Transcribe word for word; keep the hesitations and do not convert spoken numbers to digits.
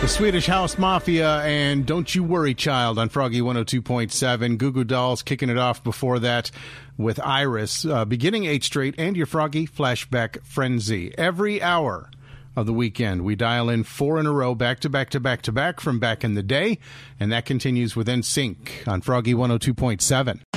Swedish House Mafia and Don't You Worry Child on Froggy one oh two point seven. Goo Goo Dolls kicking it off before that with Iris, uh, beginning eight straight, and your Froggy Flashback Frenzy. Every hour of the weekend, we dial in four in a row, back to back to back to back from back in the day, and that continues with N Sync on Froggy one oh two point seven.